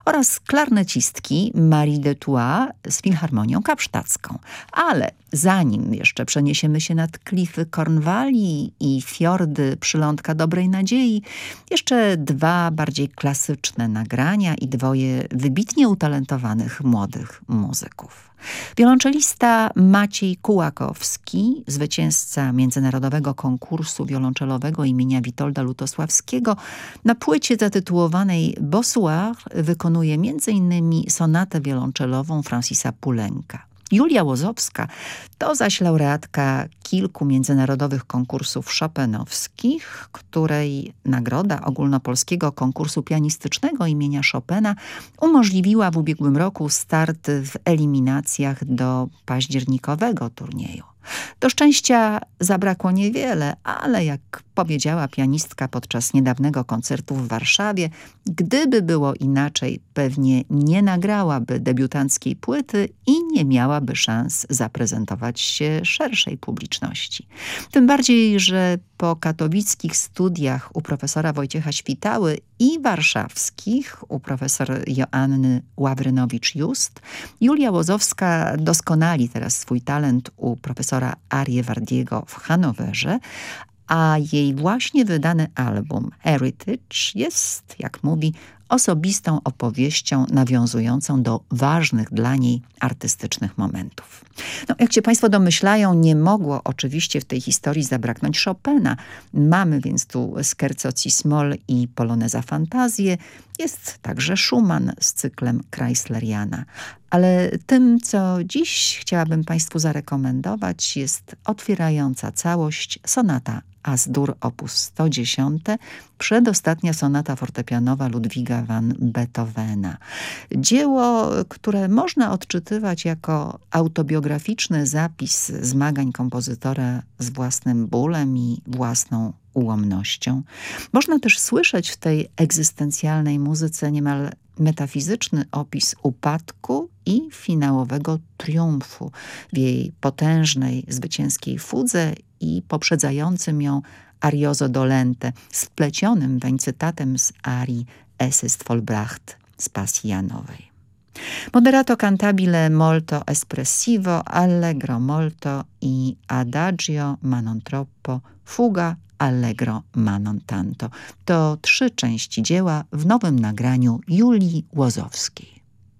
oraz klarnecistki Marie de Thouars z Filharmonią Kapsztacką. Ale zanim jeszcze przeniesiemy się nad klify Kornwalii i fiordy przylądka Dobrej Nadziei, jeszcze dwa bardziej klasyczne nagrania i dwoje wybitnie utalentowanych młodych muzyków. Wiolonczelista Maciej Kułakowski, zwycięzca międzynarodowego konkursu wiolonczelowego imienia Witolda Lutosławskiego, na płycie zatytułowanej Bossoir wykonuje m.in. sonatę wiolonczelową Francisa Poulenca. Julia Łozowska to zaś laureatka kilku międzynarodowych konkursów chopinowskich, której nagroda ogólnopolskiego konkursu pianistycznego imienia Chopina umożliwiła w ubiegłym roku start w eliminacjach do październikowego turnieju. Do szczęścia zabrakło niewiele, ale jak powiedziała pianistka podczas niedawnego koncertu w Warszawie, gdyby było inaczej, pewnie nie nagrałaby debiutanckiej płyty i nie miałaby szans zaprezentować się szerszej publiczności. Tym bardziej, że po katowickich studiach u profesora Wojciecha Świtały i warszawskich u profesor Joanny Ławrynowicz-Just, Julia Łozowska doskonali teraz swój talent u profesora Arie Wardiego w Hanowerze, a jej właśnie wydany album Heritage jest, jak mówi, osobistą opowieścią nawiązującą do ważnych dla niej artystycznych momentów. No, jak się państwo domyślają, nie mogło oczywiście w tej historii zabraknąć Chopina. Mamy więc tu Scherzo ci-moll i Poloneza Fantazję. Jest także Schumann z cyklem Kreisleriana. Ale tym, co dziś chciałabym państwu zarekomendować, jest otwierająca całość sonata As-Dur op. 110, przedostatnia sonata fortepianowa Ludwiga van Beethovena. Dzieło, które można odczytywać jako autobiograficzny zapis zmagań kompozytora z własnym bólem i własną ułomnością. Można też słyszeć w tej egzystencjalnej muzyce niemal metafizyczny opis upadku i finałowego triumfu w jej potężnej, zwycięskiej fudze i poprzedzającym ją arioso dolente, splecionym weń cytatem z arii Es ist vollbracht z pasji Janowej. Moderato cantabile molto espressivo, allegro molto i adagio ma non troppo, fuga allegro ma non tanto. To 3 części dzieła w nowym nagraniu Julii Łozowskiej.